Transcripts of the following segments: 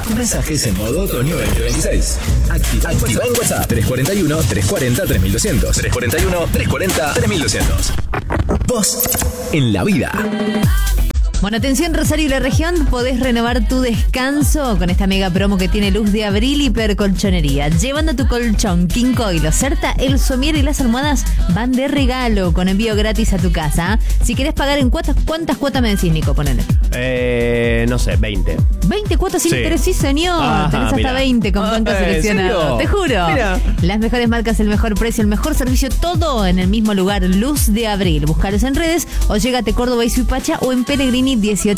Mensajes en modo otoño 2026. Activa en WhatsApp 341-340-3200. 341-340-3200. Vos en la vida. Bueno, atención Rosario y la región, podés renovar tu descanso con esta mega promo que tiene Luz de Abril Hipercolchonería. Llevando tu colchón King Coil, Ocerta, el somier y las almohadas van de regalo con envío gratis a tu casa. Si querés pagar en cuotas, ¿cuántas cuotas me decís, Nico? Ponele. No sé, 20. 20 cuotas sin interés, sí señor. Ajá, tenés hasta mirá. 20 con banco seleccionado. Te juro. Mirá. Las mejores marcas, el mejor precio, el mejor servicio, todo en el mismo lugar. Luz de Abril. Búscalos en redes o llégate Córdoba y Suipacha o en Pellegrini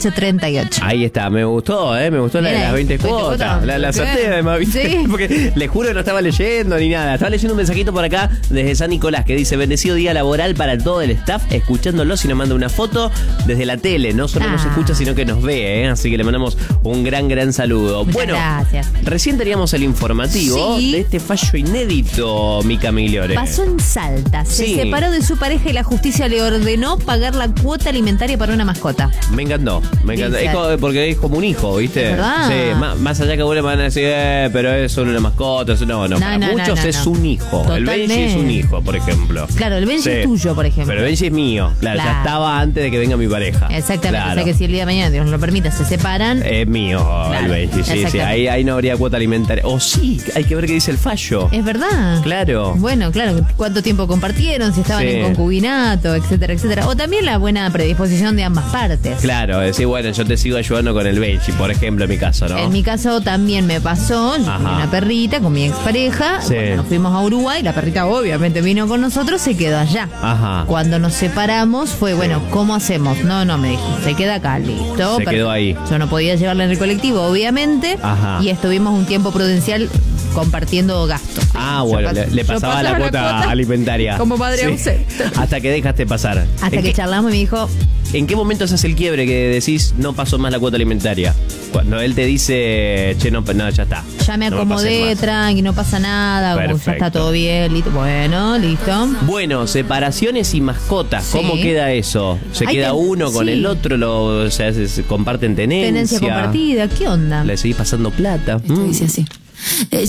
1838. Ahí está, me gustó la de las 20 cuotas. La acerté además, ¿viste? Sí. Porque les juro que no estaba leyendo ni nada. Estaba leyendo un mensajito por acá desde San Nicolás que dice: bendecido día laboral para todo el staff, escuchándolos y nos manda una foto desde la tele. No solo nos escucha, sino que nos ve, ¿eh? Así que le mandamos un gran saludo. Muchas gracias. Recién teníamos el informativo de este fallo inédito, Mica Migliore. Pasó en Salta. Se separó de su pareja y la justicia le ordenó pagar la cuota alimentaria para una mascota. Me encantó. Porque es como un hijo, ¿viste? ¿Verdad? Sí, más allá que vos le van a decir, pero es solo una mascota. Para muchos es un hijo. Totalmente. El Benji es un hijo, por ejemplo. Claro, el Benji es tuyo, por ejemplo. Pero el Benji es mío. Claro, ya estaba antes de que venga mi pareja. Exactamente. Claro. O sea que si el día de mañana, Dios nos lo permita, se separan. Es mío el Benji. Sí. Ahí no habría cuota alimentaria. O sí, hay que ver qué dice el fallo. Es verdad. Claro. Bueno, claro. ¿Cuánto tiempo compartieron? Si estaban en concubinato, etcétera, etcétera. O también la buena predisposición de ambas partes. Claro, decir, bueno, yo te sigo ayudando con el Benji, por ejemplo, en mi caso, ¿no? En mi caso también me pasó. Yo tenía una perrita con mi expareja. Sí. Cuando nos fuimos a Uruguay, la perrita obviamente vino con nosotros, se quedó allá. Ajá. Cuando nos separamos fue, bueno, ¿cómo hacemos? No, me dijo, se queda acá, listo. Se quedó ahí. Yo no podía llevarla en el colectivo, obviamente. Ajá. Y estuvimos un tiempo prudencial compartiendo gastos. Bueno, le pasaba la cuota alimentaria. Como padre ausente. Hasta que dejaste pasar. Hasta que charlamos y me dijo... ¿En qué momento se hace el quiebre que decís no pasó más la cuota alimentaria? Cuando él te dice, che, no, ya está. Ya me acomodé, tranqui, no pasa nada, ya está todo bien, listo. Bueno, listo. Bueno, separaciones y mascotas, ¿cómo queda eso? ¿Se queda uno con el otro? ¿Se comparten tenencia? Tenencia compartida, ¿qué onda? ¿Le seguís pasando plata? Esto dice así. Ella